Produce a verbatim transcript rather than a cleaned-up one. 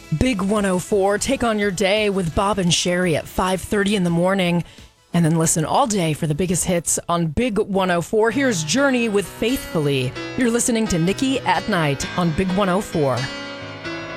Big one oh four, take on your day with Bob and Sherry at five thirty in the morning. And then listen all day for the biggest hits on Big one oh four. Here's Journey with Faithfully. You're listening to Nikki at Night on Big one oh four.